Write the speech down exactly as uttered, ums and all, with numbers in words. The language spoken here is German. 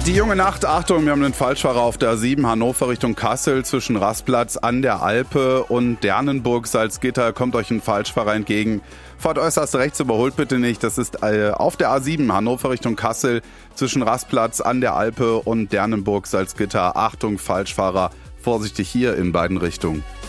Die junge Nacht, Achtung, wir haben einen Falschfahrer auf der A sieben, Hannover Richtung Kassel, zwischen Rastplatz an der Alpe und Dernenburg, Salzgitter, kommt euch ein Falschfahrer entgegen. Fahrt äußerst rechts, überholt bitte nicht. Das ist äh, auf der A sieben, Hannover Richtung Kassel, zwischen Rastplatz an der Alpe und Dernenburg, Salzgitter. Achtung, Falschfahrer, vorsichtig hier in beiden Richtungen.